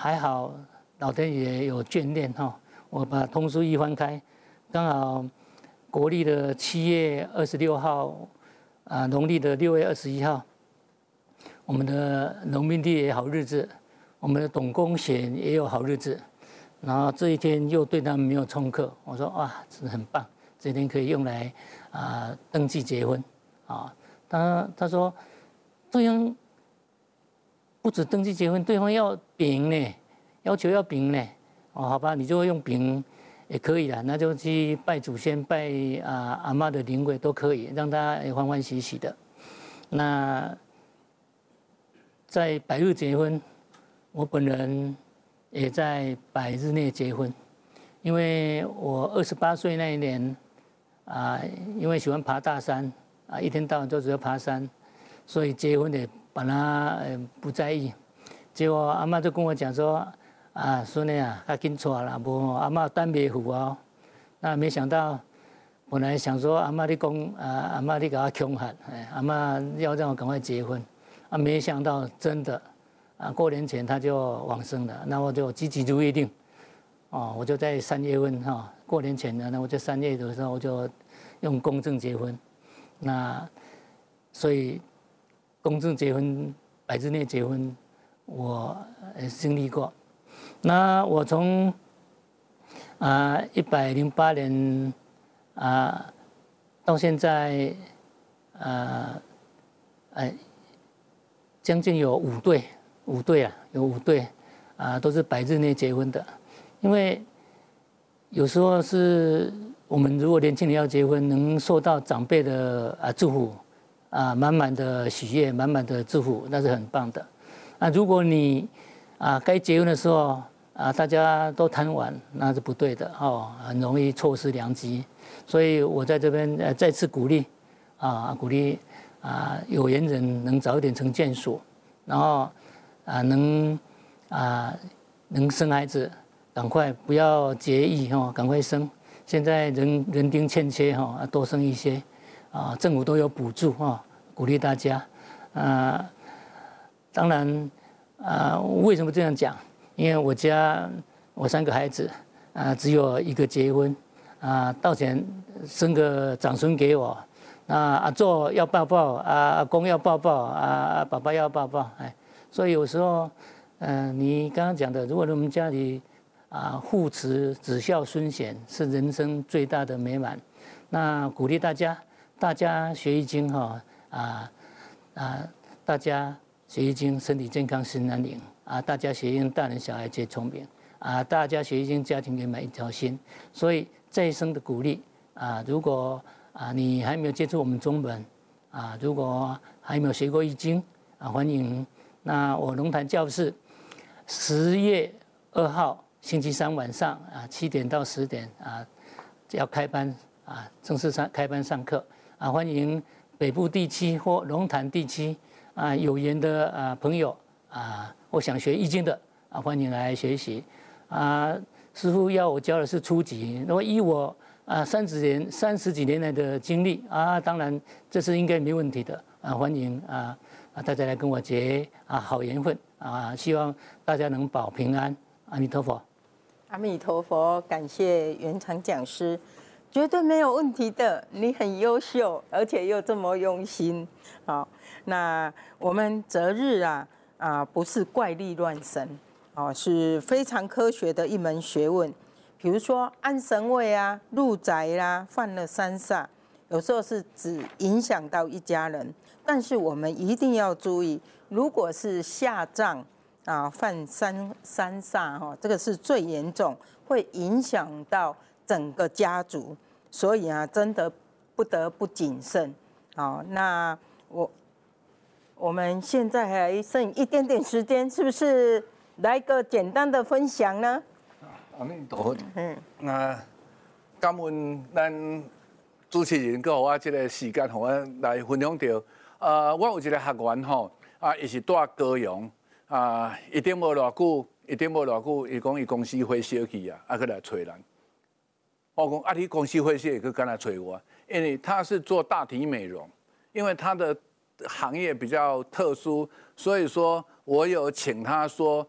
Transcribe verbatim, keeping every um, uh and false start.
还好老天爷有眷恋哈，我把通书一翻开，刚好国历的七月二十六号，啊，农历的六月二十一号，我们的农民历也好日子，我们的董公显也有好日子，然后这一天又对他们没有冲克，我说哇，真的很棒，这一天可以用来啊登记结婚啊。他他说对方不止登记结婚，对方要饼呢，要求要饼呢，哦，好吧，你就用饼也可以啦，那就去拜祖先、拜啊阿嬷的灵位都可以，让他欢欢喜喜的。那在百日结婚，我本人也在百日内结婚，因为我二十八岁那一年啊，因为喜欢爬大山啊，一天到晚都只要爬山，所以结婚也把他不在意。结果阿嬷就跟我讲说。啊，孙女啊，较紧娶啦，无阿嬷等袂赴哦。那没想到，本来想说阿嬷你讲啊，阿嬷你给我穷喊，哎，阿嬷要让我赶快结婚，啊，没想到真的，啊，过年前他就往生了，那我就积极如约定，哦，我就在三月份哈、哦，过年前呢，那我就三月的时候我就用公证结婚，那所以公证结婚百日内结婚，我经历过。那我从啊一百零八年啊到现在啊哎将近有五对五对啊有五对啊都是百日内结婚的，因为有时候是我们如果年轻人要结婚，能受到长辈的啊祝福啊满满的喜悦满满的祝福，那是很棒的。那如果你啊该结婚的时候啊，大家都贪玩，那是不对的哦，很容易错失良机。所以我在这边呃再次鼓励，啊，鼓励啊有缘人能早一点成眷属，然后啊能啊能生孩子，赶快不要节育哈，赶快生。现在人人丁欠缺哈，多生一些啊，政府都有补助哈，鼓励大家。啊，当然啊，为什么这样讲？因为我家我三个孩子啊，只有一个结婚啊，到前生个长孙给我，那阿祖要抱抱，啊阿公要抱抱，啊爸爸要抱抱，哎，所以有时候，嗯、呃，你刚刚讲的，如果我们家里啊父慈子孝孙贤是人生最大的美满，那鼓励大家，大家学易经哈啊啊，大家学易经，身体健康，心安宁。啊，大家学易经，大人小孩皆聪明啊！大家学易经，家庭圆满一条心。所以这一生的鼓励啊，如果啊你还没有接触我们中文啊，如果还没有学过易经啊，欢迎。那我龙潭教室十月二号星期三晚上啊七点到十点啊要开班啊，正式上开班上课啊，欢迎北部地区或龙潭地区啊有缘的啊朋友啊。我想学易经的啊，欢迎来学习啊！师父要我教的是初级，那么以我啊三十年、三十几年来的经历啊，当然这是应该没问题的啊！欢迎啊啊大家来跟我结啊好缘分啊！希望大家能保平安，阿弥陀佛。 阿弥陀佛，感谢圆场讲师，绝对没有问题的。你很优秀，而且又这么用心。好，那我们择日啊。啊，不是怪力乱神，哦，是非常科学的一门学问。比如说安神位啊、入宅啦、啊、犯了三煞，有时候是只影响到一家人，但是我们一定要注意，如果是下葬啊、犯三三煞哈、哦，这个是最严重，会影响到整个家族，所以啊，真的不得不谨慎。好、哦，那我。我们现在还剩一点点时间，是不是来个简单的分享呢？ 阿弥陀佛。嗯，那感恩咱主持人给我这个时间，让我来分享到。呃，我有一个学员吼，啊，伊是住高雄，啊，一定无偌久，一定无偌久，伊讲伊公司火烧去啊，啊，去来找人。我讲啊，你公司火烧，也去干来找我，因为他是做大体美容，因为他的行业比较特殊，所以说我有请他说